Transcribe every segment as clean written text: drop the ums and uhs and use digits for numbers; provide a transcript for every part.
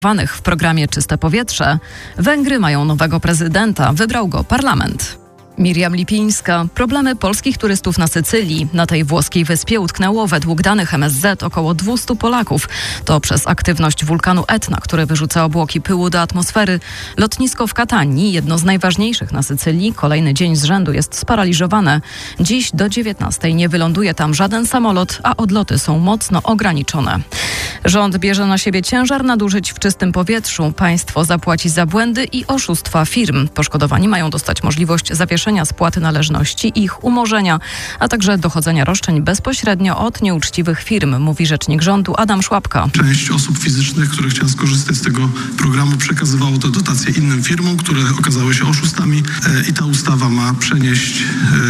W programie Czyste Powietrze Węgry mają nowego prezydenta, wybrał go parlament. Miriam Lipińska. Problemy polskich turystów na Sycylii. Na tej włoskiej wyspie utknęło według danych MSZ około 200 Polaków. To przez aktywność wulkanu Etna, który wyrzuca obłoki pyłu do atmosfery. Lotnisko w Katanii, jedno z najważniejszych na Sycylii, kolejny dzień z rzędu jest sparaliżowane. Dziś do 19 nie wyląduje tam żaden samolot, a odloty są mocno ograniczone. Rząd bierze na siebie ciężar nadużyć w czystym powietrzu. Państwo zapłaci za błędy i oszustwa firm. Poszkodowani mają dostać możliwość zawieszenia spłaty należności i ich umorzenia, a także dochodzenia roszczeń bezpośrednio od nieuczciwych firm, mówi rzecznik rządu Adam Szłapka. Część osób fizycznych, które chciały skorzystać z tego programu, przekazywało te dotacje innym firmom, które okazały się oszustami i ta ustawa ma przenieść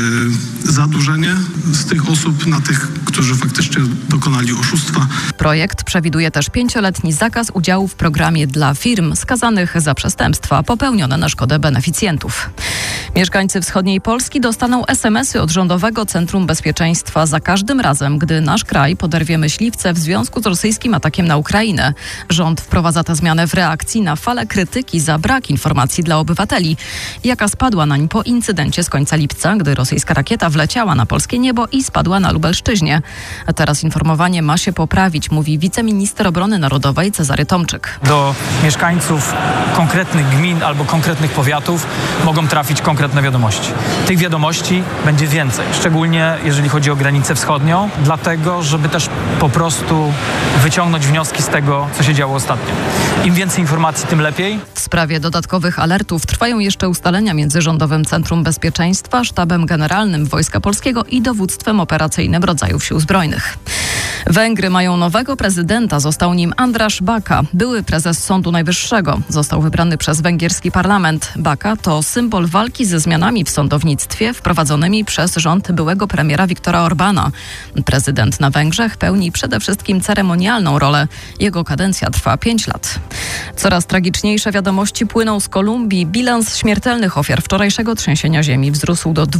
zadłużenie z tych osób na tych, którzy faktycznie dokonali oszustwa. Projekt przewiduje też 5-letni zakaz udziału w programie dla firm skazanych za przestępstwa popełnione na szkodę beneficjentów. Mieszkańcy wschodniej Polski dostaną SMS-y od Rządowego Centrum Bezpieczeństwa za każdym razem, gdy nasz kraj poderwie myśliwce w związku z rosyjskim atakiem na Ukrainę. Rząd wprowadza tę zmianę w reakcji na falę krytyki za brak informacji dla obywateli, jaka spadła nań po incydencie z końca lipca, gdy rosyjska rakieta wleciała na polskie niebo i spadła na Lubelszczyźnie. A teraz informowanie ma się poprawić, mówi wiceminister obrony narodowej Cezary Tomczyk. Do mieszkańców konkretnych gmin albo konkretnych powiatów mogą trafić konkretne wiadomości. Tych wiadomości będzie więcej, szczególnie jeżeli chodzi o granicę wschodnią, dlatego, żeby też po prostu wyciągnąć wnioski z tego, co się działo ostatnio. Im więcej informacji, tym lepiej. W sprawie dodatkowych alertów trwają jeszcze ustalenia między Rządowym Centrum Bezpieczeństwa, Sztabem Generalnym Wojska Polskiego i Dowództwem Operacyjnym Rodzajów Sił Zbrojnych. Węgry mają nowego prezydenta, został nim András Baka, były prezes Sądu Najwyższego. Został wybrany przez węgierski parlament. Baka to symbol walki ze zmianami w sądownictwie wprowadzonymi przez rząd byłego premiera Viktora Orbána. Prezydent na Węgrzech pełni przede wszystkim ceremonialną rolę. Jego kadencja trwa 5 lat. Coraz tragiczniejsze wiadomości płyną z Kolumbii. Bilans śmiertelnych ofiar wczorajszego trzęsienia ziemi wzrósł do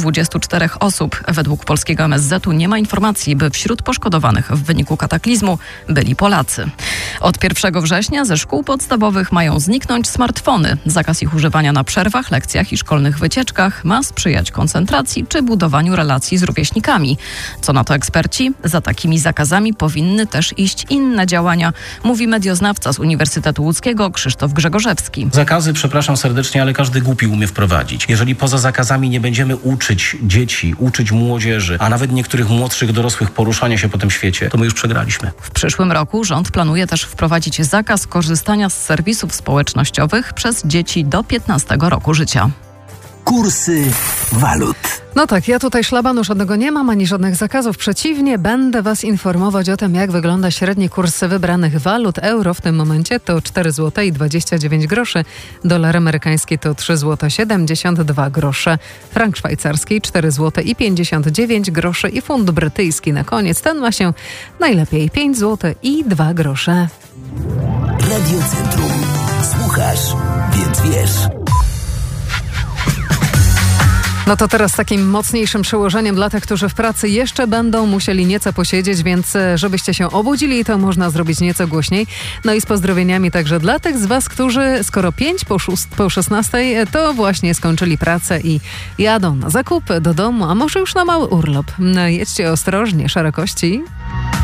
224 osób. Według polskiego MSZ-u nie ma informacji, by wśród poszkodowanych w wyniku kataklizmu byli Polacy. Od 1 września ze szkół podstawowych mają zniknąć smartfony. Zakaz ich używania na przerwach, lekcjach i szkolnych wycieczkach ma sprzyjać koncentracji czy budowaniu relacji z rówieśnikami. Co na to eksperci? Za takimi zakazami powinny też iść inne działania, mówi medioznawca z Uniwersytetu Łódzkiego Krzysztof Grzegorzewski. Zakazy, przepraszam serdecznie, ale każdy głupi umie wprowadzić. Jeżeli poza zakazami nie będziemy uczyć dzieci, uczyć młodzieży, a nawet niektórych młodszych dorosłych poruszania się po tym świecie, to my już przegraliśmy. W przyszłym roku rząd planuje też wprowadzić zakaz korzystania z serwisów społecznościowych przez dzieci do 15 roku życia. Kursy walut. No tak, ja tutaj szlabanu żadnego nie mam, ani żadnych zakazów. Przeciwnie, będę Was informować o tym, jak wygląda średni kurs wybranych walut. Euro w tym momencie to 4 zł i 29 groszy. Dolar amerykański to 3 zł 72 grosze. Frank szwajcarski 4 zł i 59 groszy. I funt brytyjski na koniec. Ten ma się najlepiej 5 zł i 2 grosze. Radio Centrum. Słuchasz, więc wiesz. No to teraz takim mocniejszym przełożeniem dla tych, którzy w pracy jeszcze będą musieli nieco posiedzieć, więc żebyście się obudzili, to można zrobić nieco głośniej. No i z pozdrowieniami także dla tych z Was, którzy skoro 5 po 16 to właśnie skończyli pracę i jadą na zakupy do domu, a może już na mały urlop. No jedźcie ostrożnie, szerokości.